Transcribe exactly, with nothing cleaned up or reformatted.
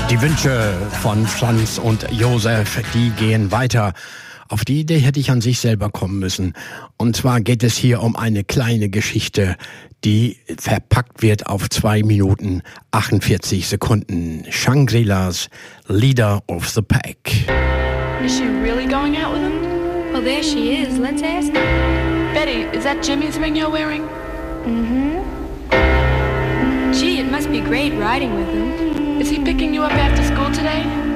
Die Wünsche von Franz und Josef, die gehen weiter. Auf die Idee hätte ich an sich selber kommen müssen. Und zwar geht es hier um eine kleine Geschichte, die verpackt wird auf zwei Minuten achtundvierzig Sekunden. Shangri-La's Leader of the Pack. Is she really going out with him? Well, there she is. Let's ask her. Betty, is that Jimmy's ring you're wearing? Mm-hmm. Gee, it must be great riding with him. Is he picking you up after school today?